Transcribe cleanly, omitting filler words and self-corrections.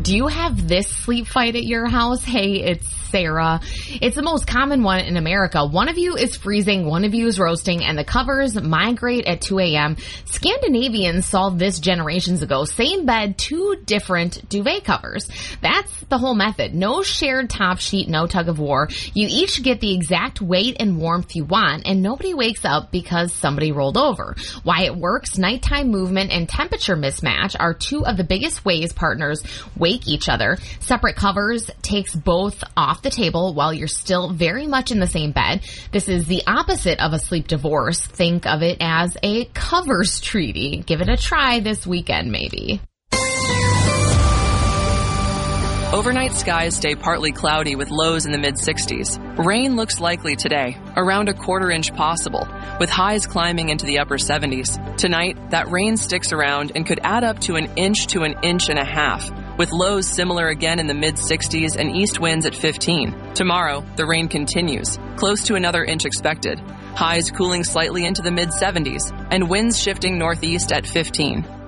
Do you have this sleep fight at your house? Hey, it's Sarah. It's the most common one in America. One of you is freezing, one of you is roasting, and the covers migrate at 2 a.m. Scandinavians solved this generations ago. Same bed, 2 different duvet covers. That's the whole method. No shared top sheet, no tug of war. You each get the exact weight and warmth you want, and nobody wakes up because somebody rolled over. Why it works: nighttime movement and temperature mismatch are 2 of the biggest ways partners wake each other. Separate covers takes both off the table while you're still very much in the same bed. This is the opposite of a sleep divorce. Think of it as a covers treaty. Give it a try this weekend, maybe. Overnight skies stay partly cloudy with lows in the mid-60s. Rain looks likely today, around a quarter inch possible, with highs climbing into the upper 70s. Tonight, that rain sticks around and could add up to 1 inch to 1.5 inches, with lows similar again in the mid-60s and east winds at 15. Tomorrow, the rain continues, close to another inch expected. Highs cooling slightly into the mid-70s, and winds shifting northeast at 15.